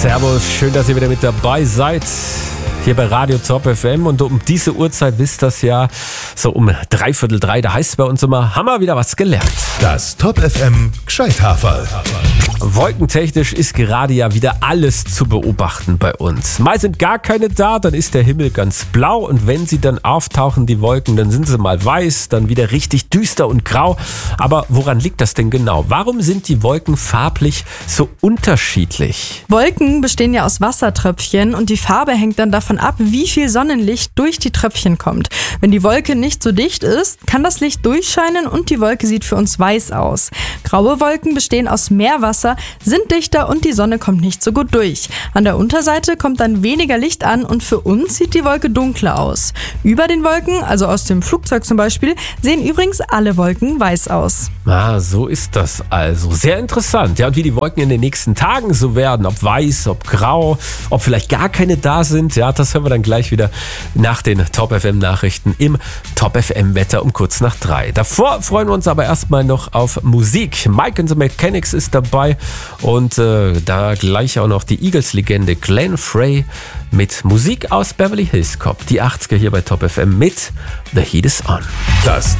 Servus, schön, dass ihr wieder mit dabei seid. Hier bei Radio Top FM und um diese Uhrzeit wisst das ja, so um 2:45, da heißt es bei uns immer, haben wir wieder was gelernt. Das Top FM Gescheithaferl. Wolkentechnisch ist gerade ja wieder alles zu beobachten bei uns. Mal sind gar keine da, dann ist der Himmel ganz blau und wenn sie dann auftauchen, die Wolken, dann sind sie mal weiß, dann wieder richtig düster und grau. Aber woran liegt das denn genau? Warum sind die Wolken farblich so unterschiedlich? Wolken bestehen ja aus Wassertröpfchen und die Farbe hängt dann davon ab, wie viel Sonnenlicht durch die Tröpfchen kommt. Wenn die Wolke nicht so dicht ist, kann das Licht durchscheinen und die Wolke sieht für uns weiß aus. Graue Wolken bestehen aus Meerwasser, sind dichter und die Sonne kommt nicht so gut durch. An der Unterseite kommt dann weniger Licht an und für uns sieht die Wolke dunkler aus. Über den Wolken, also aus dem Flugzeug zum Beispiel, sehen übrigens alle Wolken weiß aus. Ah, so ist das also. Sehr interessant. Ja, und wie die Wolken in den nächsten Tagen so werden, ob weiß, ob grau, ob vielleicht gar keine da sind, ja, das hören wir dann gleich wieder nach den Top FM Nachrichten im Top FM Wetter um kurz nach 3. Davor freuen wir uns aber erstmal noch auf Musik. Mike and the Mechanics ist dabei und da gleich auch noch die Eagles-Legende Glenn Frey mit Musik aus Beverly Hills Cop. Die 80er hier bei Top FM mit The Heat is On. Das